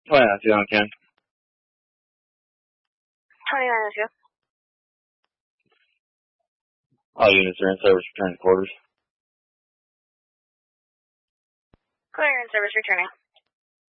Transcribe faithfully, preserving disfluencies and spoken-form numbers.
Oh, yeah, see on Ken. twenty-nine oh two. All units are in service, return to quarters. Clear in service, returning.